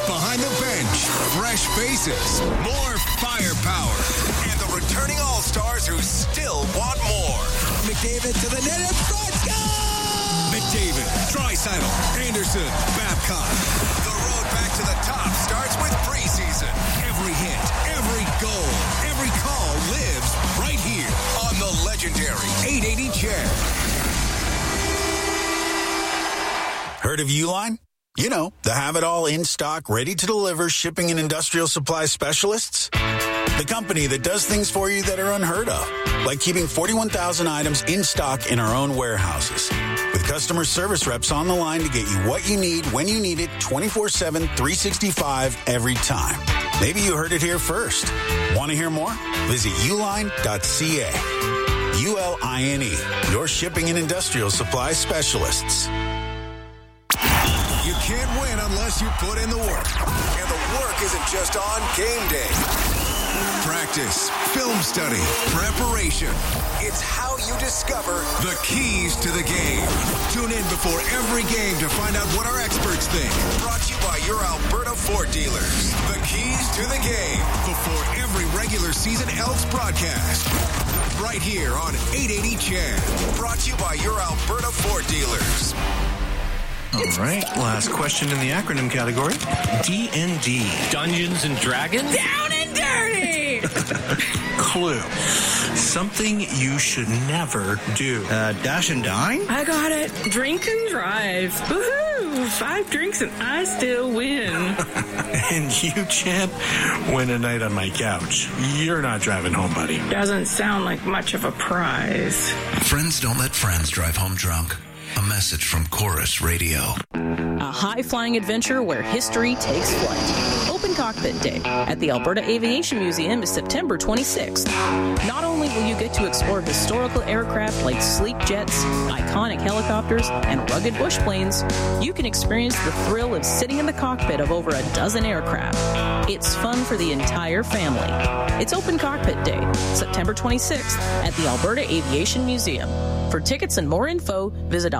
behind the bench, fresh faces, more firepower, and the returning all-stars who still want more. McDavid to the net and front. McDavid, Draisaitl, Anderson, Babcock. The road back to the top starts with preseason. Every hit, every goal, every call lives right here on the legendary 880 CHED. Heard of Uline? You know, the have-it-all in-stock, ready-to-deliver shipping and industrial supply specialists. The company that does things for you that are unheard of, like keeping 41,000 items in stock in our own warehouses. With customer service reps on the line to get you what you need, when you need it, 24/7, 365, every time. Maybe you heard it here first. Want to hear more? Visit uline.ca. ULINE, your shipping and industrial supply specialists. You can't win unless you put in the work. And the work isn't just on game day. Practice, film study, preparation. It's how you discover the keys to the game. Tune in before every game to find out what our experts think. Brought to you by your Alberta Ford dealers. The keys to the game before every regular season Elks broadcast. Right here on 880 CHED. Brought to you by your Alberta Ford dealers. All right, last question in the acronym category. D&D. Dungeons and Dragons? Down and dirty! Clue. Something you should never do. Dash and dine? I got it. Drink and drive. Woohoo! 5 drinks and I still win. And you, champ, win a night on my couch. You're not driving home, buddy. Doesn't sound like much of a prize. Friends don't let friends drive home drunk. A message from Chorus Radio. A high-flying adventure where history takes flight. Open Cockpit Day at the Alberta Aviation Museum is September 26th. Not only will you get to explore historical aircraft like sleek jets, iconic helicopters, and rugged bush planes, you can experience the thrill of sitting in the cockpit of over a dozen aircraft. It's fun for the entire family. It's Open Cockpit Day, September 26th at the Alberta Aviation Museum. For tickets and more info, visit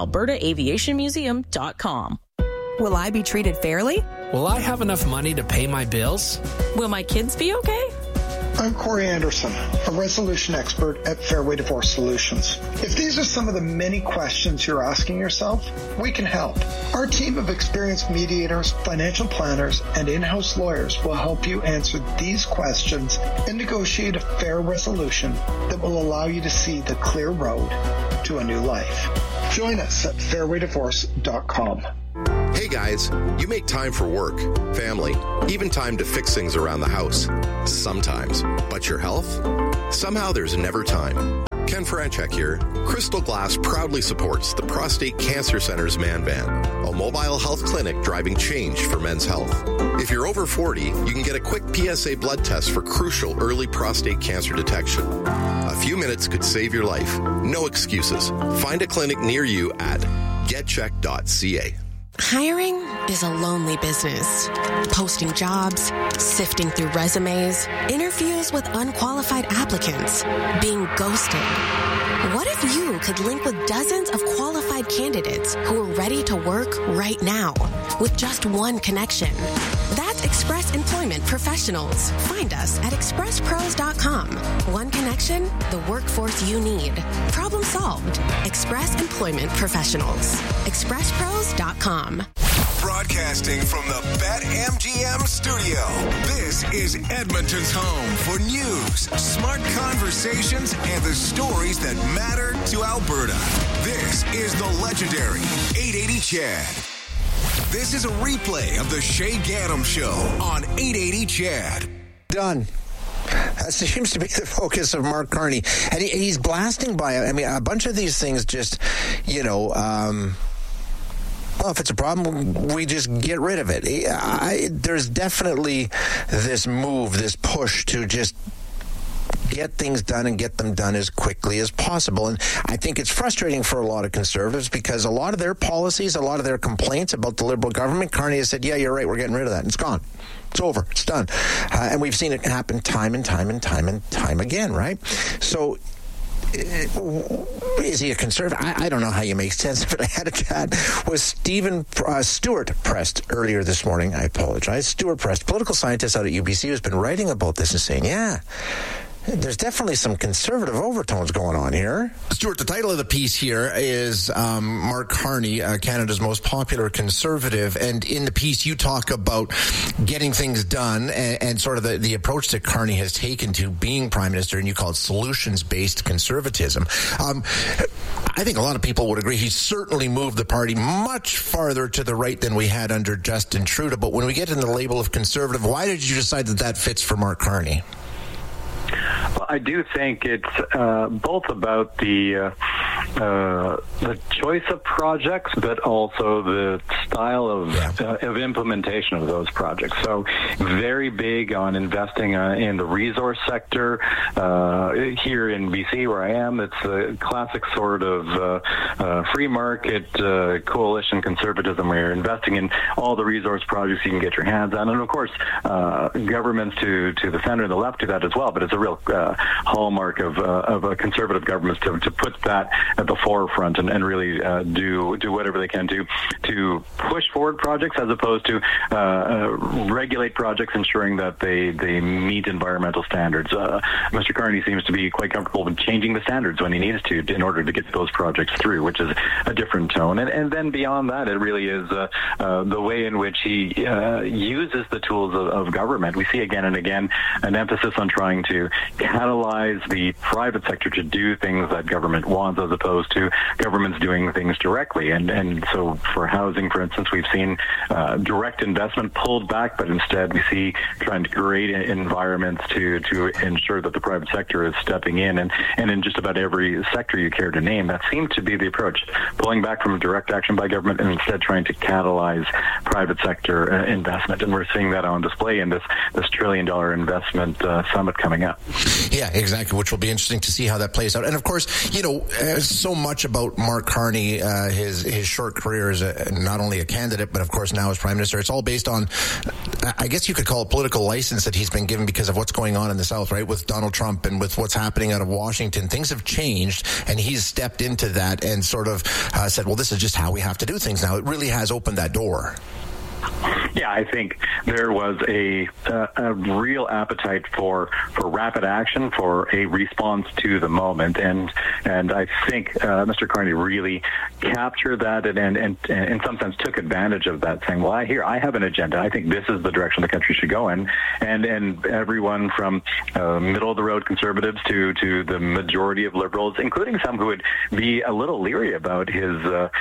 albertaaviationmuseum.com. Will I be treated fairly? Will I have enough money to pay my bills? Will my kids be okay? I'm Corey Anderson, a resolution expert at Fairway Divorce Solutions. If these are some of the many questions you're asking yourself, we can help. Our team of experienced mediators, financial planners, and in-house lawyers will help you answer these questions and negotiate a fair resolution that will allow you to see the clear road to a new life. Join us at fairwaydivorce.com. Hey guys, you make time for work, family, even time to fix things around the house. Sometimes. But your health? Somehow there's never time. Ken Franchek here. Crystal Glass proudly supports the Prostate Cancer Center's Man Van, a mobile health clinic driving change for men's health. If you're over 40, you can get a quick PSA blood test for crucial early prostate cancer detection. A few minutes could save your life. No excuses. Find a clinic near you at getcheck.ca. Hiring is a lonely business. Posting jobs, sifting through resumes, interviews with unqualified applicants, being ghosted. What if you could link with dozens of qualified candidates who are ready to work right now with just one connection? That's Express Employment Professionals. Find us at expresspros.com. One connection, the workforce you need. Problem solved. Express Employment Professionals. expresspros.com. Broadcasting from the BetMGM studio, this is Edmonton's home for news, smart conversations, and the stories that matter to Alberta. This is the legendary 880 CHED. This is a replay of the Shay Gaddam Show on 880 CHED. Done. That seems to be the focus of Mark Carney. And he's blasting by, I mean, a bunch of these things just, well, if it's a problem, we just get rid of it. There's definitely this move, this push to just get things done and get them done as quickly as possible. And I think it's frustrating for a lot of Conservatives because a lot of their policies, a lot of their complaints about the Liberal government, Carney has said, yeah, you're right, we're getting rid of that. And it's gone. It's over. It's done. And we've seen it happen time and time and time and time again, right? So is he a conservative? I don't know how you make sense of it. I had a chat with Stuart Prest earlier this morning. I apologize. Stuart Prest, political scientist out at UBC, who's been writing about this and saying, there's definitely some conservative overtones going on here. Stuart, the title of the piece here is Mark Carney, Canada's most popular conservative. And in the piece, you talk about getting things done and sort of the approach that Carney has taken to being prime minister, and you call it solutions-based conservatism. I think a lot of people would agree he's certainly moved the party much farther to the right than we had under Justin Trudeau. But when we get into the label of conservative, why did you decide that fits for Mark Carney? Well, I do think it's both about the choice of projects, but also the style of implementation of those projects. So very big on investing in the resource sector. Here in BC, where I am, it's a classic sort of free market coalition conservatism, where you're investing in all the resource projects you can get your hands on. And of course, governments to the center and the left do that as well, but it's a real hallmark of a conservative government to put that at the forefront and really do whatever they can to push forward projects, as opposed to regulate projects, ensuring that they meet environmental standards. Mr. Carney seems to be quite comfortable with changing the standards when he needs to in order to get those projects through, which is a different tone. And then beyond that, it really is the way in which he uses the tools of government. We see again and again an emphasis on trying to catalyze the private sector to do things that government wants, as opposed to governments doing things directly. And so for housing, for instance, we've seen direct investment pulled back, but instead we see trying to create environments to ensure that the private sector is stepping in. And in just about every sector you care to name, that seemed to be the approach, pulling back from direct action by government and instead trying to catalyze private sector investment. And we're seeing that on display in this $1 trillion investment summit coming up. Yeah, exactly, which will be interesting to see how that plays out. And of course, so much about Mark Carney, his short career as not only a candidate, but of course now as prime minister, it's all based on, I guess you could call it political license that he's been given because of what's going on in the South, right? With Donald Trump and with what's happening out of Washington. Things have changed, and he's stepped into that and sort of said, well, this is just how we have to do things now. It really has opened that door. Yeah, I think there was a real appetite for rapid action, for a response to the moment, and I think Mr. Carney really captured that and in some sense took advantage of that, saying, well, I have an agenda. I think this is the direction the country should go in, and everyone from middle of the road conservatives to the majority of liberals, including some who would be a little leery about his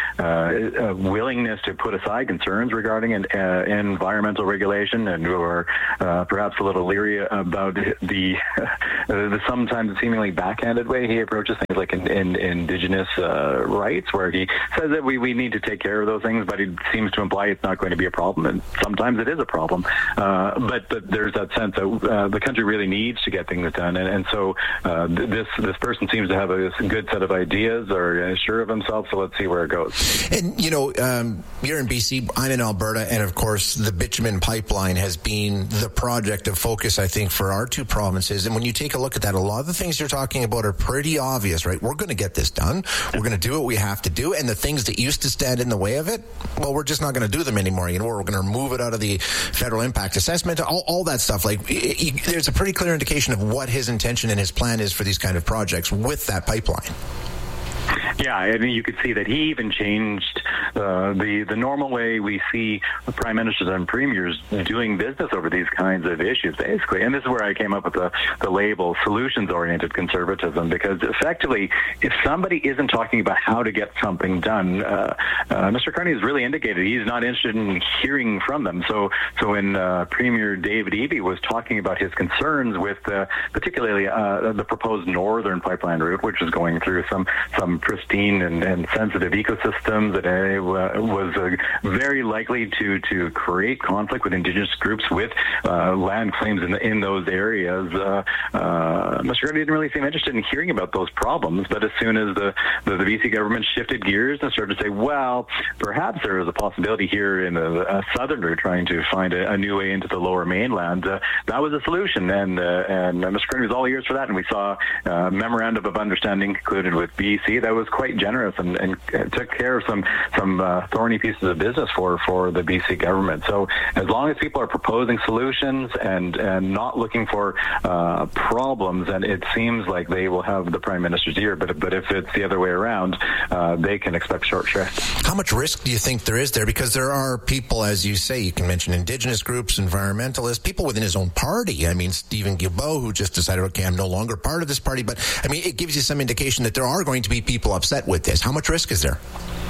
willingness to put aside concerns regarding environmental regulation, and who are perhaps a little leery about the sometimes seemingly backhanded way he approaches things like indigenous rights, where he says that we need to take care of those things, but he seems to imply it's not going to be a problem, and sometimes it is a problem. But there's that sense that the country really needs to get things done, and so this person seems to have a good set of ideas, or sure of himself. So let's see where it goes. And you're in BC, I'm in Alberta, and of course the bitumen pipeline has been the project of focus, I think, for our two provinces. And when you take a look at that, a lot of the things you're talking about are pretty obvious, right? We're going to get this done. We're going to do what we have to do. And the things that used to stand in the way of it, well, we're just not going to do them anymore. We're going to remove it out of the federal impact assessment, all that stuff. There's a pretty clear indication of what his intention and his plan is for these kind of projects with that pipeline. Yeah, I mean, you could see that he even changed the normal way we see prime ministers and premiers doing business over these kinds of issues, basically. And this is where I came up with the label solutions-oriented conservatism, because effectively, if somebody isn't talking about how to get something done, Mr. Carney has really indicated he's not interested in hearing from them. So when Premier David Eby was talking about his concerns with particularly the proposed northern pipeline route, which is going through some pristine and sensitive ecosystems, that it was very likely to create conflict with Indigenous groups with land claims in those areas. Mr. Carney didn't really seem interested in hearing about those problems, but as soon as the BC government shifted gears and started to say, well, perhaps there is a possibility here in the southerner trying to find a new way into the lower mainland, that was a solution, and Mr. Carney was all ears for that, and we saw a memorandum of understanding concluded with BC that was quite generous and took care of some thorny pieces of business for the BC government. So as long as people are proposing solutions and not looking for problems, and it seems like they will have the Prime Minister's ear, but if it's the other way around, they can expect short shrift. How much risk do you think there is there? Because there are people, as you say, you can mention Indigenous groups, environmentalists, people within his own party. I mean, Stephen Guilbeault, who just decided, okay, I'm no longer part of this party. But, I mean, it gives you some indication that there are going to be people upset with this. How much risk is there?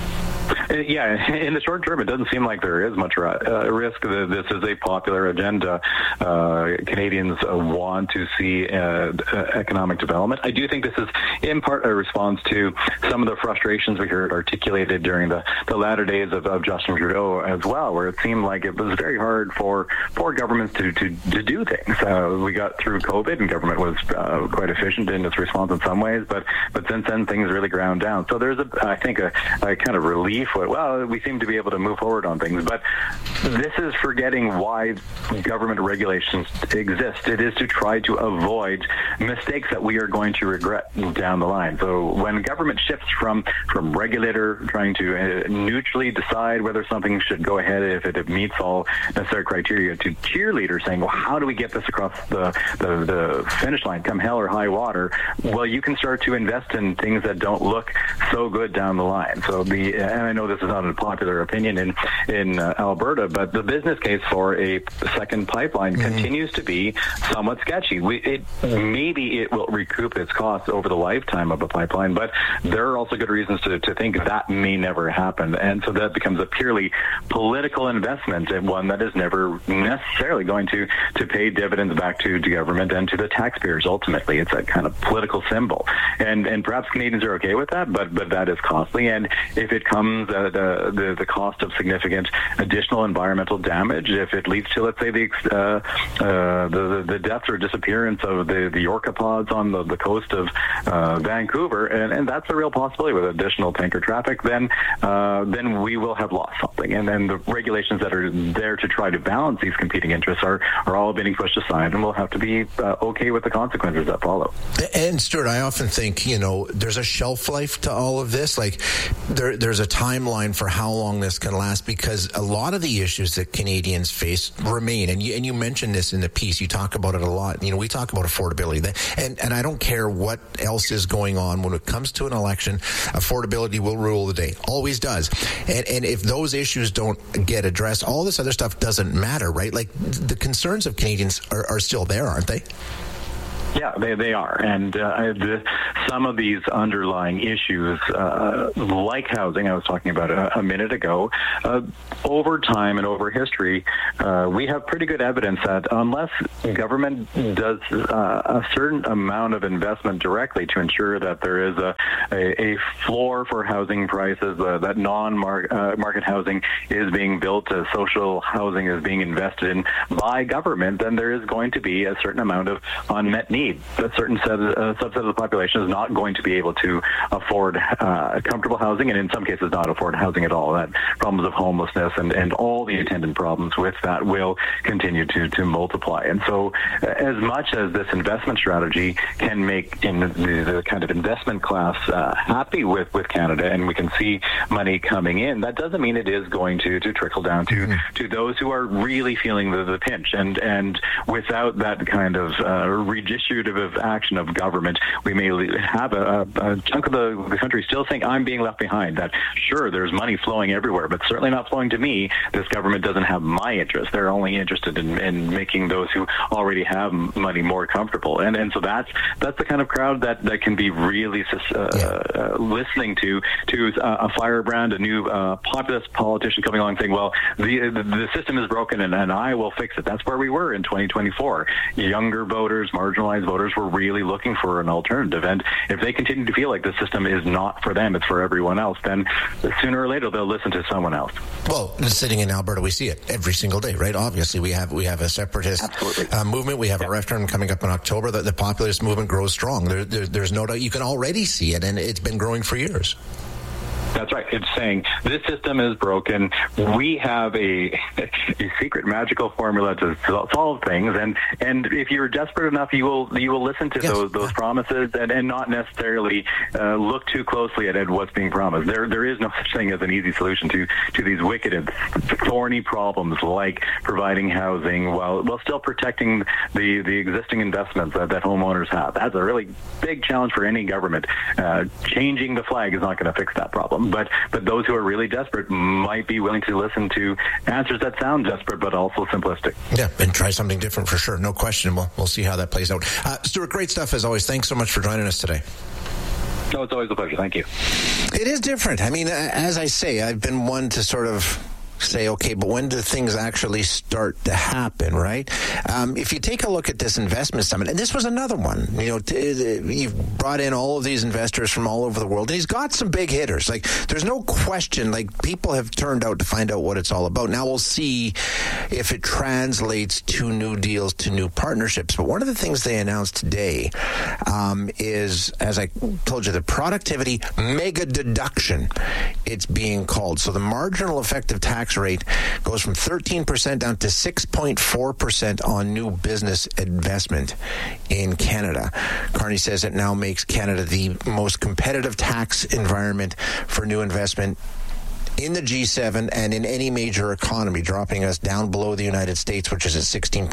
Yeah, in the short term, it doesn't seem like there is much risk. This is a popular agenda. Canadians want to see economic development. I do think this is in part a response to some of the frustrations we heard articulated during the latter days of Justin Trudeau as well, where it seemed like it was very hard for governments to do things. We got through COVID, and government was quite efficient in its response in some ways, but since then things really ground down. So there's I think a kind of relief. Well, we seem to be able to move forward on things, but this is forgetting why government regulations exist. It is to try to avoid mistakes that we are going to regret down the line. So when government shifts from regulator trying to neutrally decide whether something should go ahead if it meets all necessary criteria, to cheerleader saying, well, how do we get this across the finish line, come hell or high water? Well, you can start to invest in things that don't look so good down the line. So and I know this is not a popular opinion in Alberta, but the business case for a second pipeline continues to be somewhat sketchy. Maybe it will recoup its costs over the lifetime of a pipeline, but there are also good reasons to think that may never happen. And so that becomes a purely political investment, and one that is never necessarily going to pay dividends back to government and to the taxpayers ultimately. It's a kind of political symbol. And perhaps Canadians are okay with that, but that is costly. And if it comes at the cost of significant additional environmental damage, if it leads to, let's say, the death or disappearance of the orcapods on the coast of Vancouver, and that's a real possibility with additional tanker traffic, then we will have lost something. And then the regulations that are there to try to balance these competing interests are all being pushed aside, and we'll have to be okay with the consequences that follow. And Stuart, I often think, there's a shelf life to all of this. Like there's a timeline for how long this can last, because a lot of the issues that Canadians face remain. And you mentioned this in the piece. You talk about it a lot. We talk about affordability. And I don't care what else is going on. When it comes to an election, affordability will rule the day. Always does. And if those issues don't get addressed, all this other stuff doesn't matter, right? Like the concerns of Canadians are still there, aren't they? Yeah, they are. And some of these underlying issues, like housing, I was talking about a minute ago, over time and over history, we have pretty good evidence that unless government does a certain amount of investment directly to ensure that there is a floor for housing prices, that non-market housing is being built, social housing is being invested in by government, then there is going to be a certain amount of unmet need. A certain subset of the population is not going to be able to afford comfortable housing, and in some cases not afford housing at all. That problems of homelessness and all the attendant problems with that will continue to multiply. And so as much as this investment strategy can make in the kind of investment class happy with Canada, and we can see money coming in, that doesn't mean it is going to trickle down to those who are really feeling the pinch. And without that kind of redistributive action of government, we may have a chunk of the country still think I'm being left behind. That sure, there's money flowing everywhere, but certainly not flowing to me. This government doesn't have my interest. They're only interested in making those who already have money more comfortable. And so that's the kind of crowd that can be really listening to a firebrand, a new populist politician coming along saying, well, the system is broken and I will fix it. That's where we were in 2024. Younger voters, marginalized Albertans voters were really looking for an alternative. And if they continue to feel like the system is not for them, it's for everyone else, then sooner or later they'll listen to someone else. Well, sitting in Alberta, we see it every single day, right? Obviously, we have a separatist movement. We have a referendum coming up in October. The populist movement grows strong. There's no doubt. You can already see it, and it's been growing for years. That's right. It's saying this system is broken. We have a secret magical formula to solve things, and if you're desperate enough, you will listen to those promises and not necessarily look too closely at what's being promised. There is no such thing as an easy solution to these wicked and thorny problems like providing housing while still protecting the existing investments that homeowners have. That's a really big challenge for any government. Changing the flag is not going to fix that problem. But those who are really desperate might be willing to listen to answers that sound desperate but also simplistic. Yeah, and try something different for sure. No question. We'll see how that plays out. Stuart, great stuff as always. Thanks so much for joining us today. No, it's always a pleasure. Thank you. It is different. I mean, as I say, I've been one to sort of say, okay, but when do things actually start to happen, right? If you take a look at this investment summit, and this was another one, you've brought in all of these investors from all over the world, and he's got some big hitters. Like, there's no question, like, people have turned out to find out what it's all about. Now we'll see if it translates to new deals, to new partnerships. But one of the things they announced today is, as I told you, the productivity mega deduction, it's being called. So the marginal effective tax rate goes from 13% down to 6.4% on new business investment in Canada. Carney says it now makes Canada the most competitive tax environment for new investment in the G7 and in any major economy, dropping us down below the United States, which is at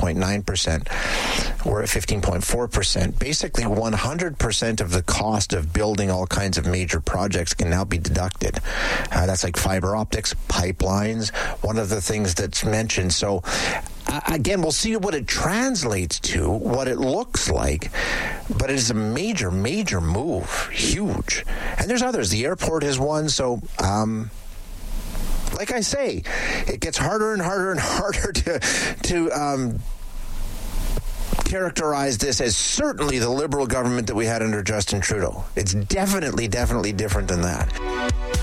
16.9%. We're at 15.4%. Basically, 100% of the cost of building all kinds of major projects can now be deducted. That's like fiber optics, pipelines, one of the things that's mentioned. So, again, we'll see what it translates to, what it looks like, but it is a major, major move. Huge. And there's others. The airport is one, so... like I say, it gets harder and harder and harder to characterize this as certainly the Liberal government that we had under Justin Trudeau. It's definitely different than that.